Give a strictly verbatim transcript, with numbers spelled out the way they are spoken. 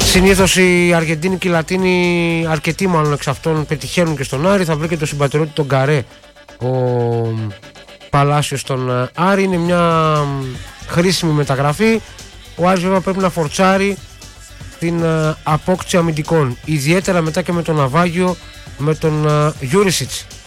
Συνήθως οι Αργεντίνοι και οι Λατίνοι, αρκετοί μάλλον εξ αυτών, πετυχαίνουν και στον Άρη. Θα βρει και το συμπατριώτη τον Καρέ, ο Παλάσιος στον Άρη. Είναι μια χρήσιμη μεταγραφή. Ο Άρης βέβαια πρέπει να φορτσάρει την απόκτηση αμυντικών, ιδιαίτερα μετά και με τον Ναυάγιο, με τον Γιούρισιτς